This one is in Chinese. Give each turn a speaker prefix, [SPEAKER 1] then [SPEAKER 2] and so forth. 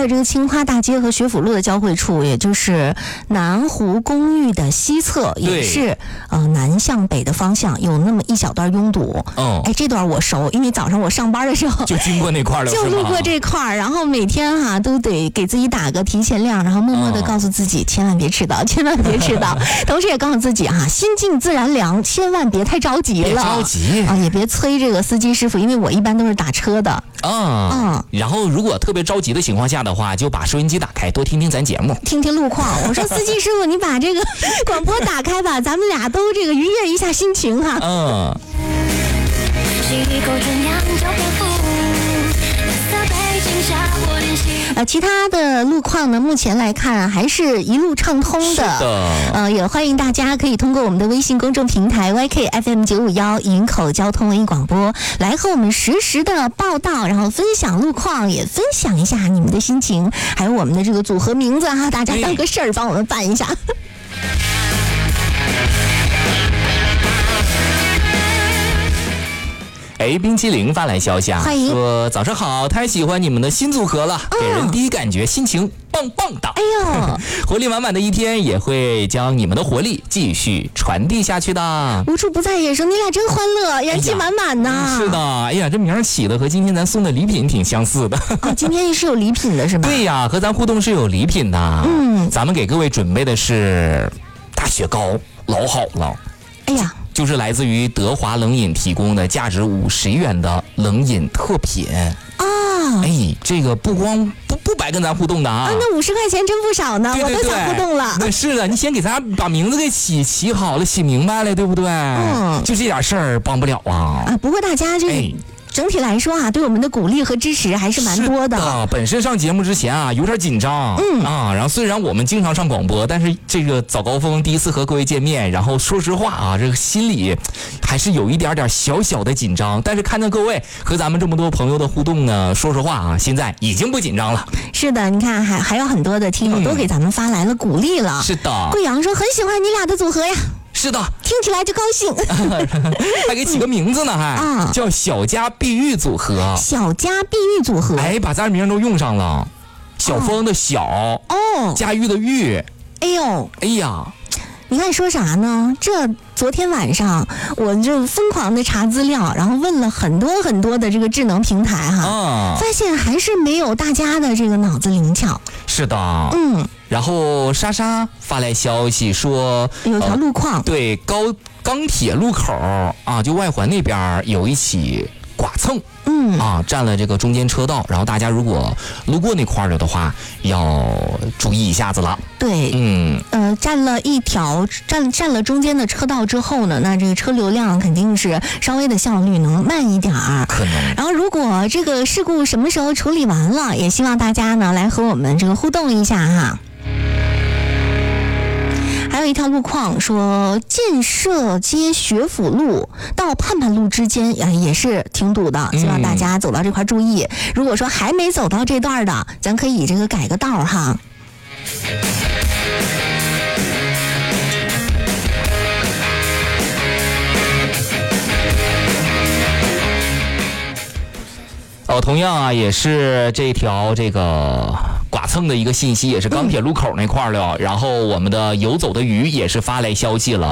[SPEAKER 1] 有这个清华大街和学府路的交汇处，也就是南湖公寓的西侧，也是南向北的方向，有那么一小段拥堵。这段我熟，因为早上我上班的时候
[SPEAKER 2] 就经过那块了，
[SPEAKER 1] 就路过这块，然后每天都得给自己打个提前量，然后默默的告诉自己千万别迟到，千万别迟到。同时也告诉自己心静自然凉，千万别太着急了，
[SPEAKER 2] 别着急
[SPEAKER 1] 也别催这个司机师傅，因为我一般都是打车的。
[SPEAKER 2] 然后如果特别着急的情况下的话，就把收音机打开，多听听咱节目，
[SPEAKER 1] 听听路况。我说司机师傅，你把这个广播打开吧，咱们俩都这个愉悦一下心情哈。其他的路况呢，目前来看还是一路畅通的。也欢迎大家可以通过我们的微信公众平台 YKFM951 营口交通文艺广播来和我们实时的报道，然后分享路况，也分享一下你们的心情，还有我们的这个组合名字大家当个事儿帮我们办一下。
[SPEAKER 2] 冰淇淋发来消息
[SPEAKER 1] 说
[SPEAKER 2] 早上好，太喜欢你们的新组合了，给人第一感觉心情棒棒的。活力满满的一天也会将你们的活力继续传递下去的。
[SPEAKER 1] 无处不在也说你俩真欢乐，元气满满呢。
[SPEAKER 2] 是的，这名儿起的和今天咱送的礼品挺相似的。
[SPEAKER 1] 今天是有礼品的是吧？
[SPEAKER 2] 对呀，和咱互动是有礼品的。咱们给各位准备的是大雪糕，老好了。就是来自于德华冷饮提供的价值50元的冷饮特品这个不光不白跟咱互动的
[SPEAKER 1] 那50块钱真不少呢。
[SPEAKER 2] 对对对，
[SPEAKER 1] 我都想互动了。
[SPEAKER 2] 那是的，你先给咱把名字给起好了，起明白了，对不对？就这点事儿帮不了
[SPEAKER 1] 不过大家整体来说对我们的鼓励和支持还是蛮多的。
[SPEAKER 2] 本身上节目之前有点紧张然后虽然我们经常上广播，但是这个早高峰第一次和各位见面，然后说实话这个心里还是有一点小小的紧张，但是看见各位和咱们这么多朋友的互动呢，说实话现在已经不紧张了。
[SPEAKER 1] 是的，你看还有很多的听友都给咱们发来了鼓励了。
[SPEAKER 2] 是的，
[SPEAKER 1] 贵阳说很喜欢你俩的组合呀。
[SPEAKER 2] 是的，
[SPEAKER 1] 听起来就高兴。
[SPEAKER 2] 还给起个名字呢，叫小家碧玉组合。
[SPEAKER 1] 小家碧玉组合，
[SPEAKER 2] 把咱名都用上了。小峰的小家玉的玉。哎呀，
[SPEAKER 1] 你看说啥呢？昨天晚上我就疯狂的查资料，然后问了很多很多的这个智能平台发现还是没有大家的这个脑子灵巧。
[SPEAKER 2] 是的，然后莎莎发来消息说
[SPEAKER 1] 有条路况，
[SPEAKER 2] 对，钢铁路口就外环那边有一起剐蹭，占了这个中间车道，然后大家如果路过那块儿的话，要注意一下子了。
[SPEAKER 1] 对，占了中间的车道之后呢，那这个车流量肯定是稍微的效率能慢一点儿，
[SPEAKER 2] 可能。
[SPEAKER 1] 然后如果这个事故什么时候处理完了，也希望大家呢来和我们这个互动一下还有一条路况说建设街学府路到盼盼路之间也是挺堵的，希望大家走到这块注意。如果说还没走到这段的，咱可以这个改个道
[SPEAKER 2] 同样也是这条这个剐蹭的一个信息，也是钢铁路口那块了。然后我们的游走的鱼也是发来消息了。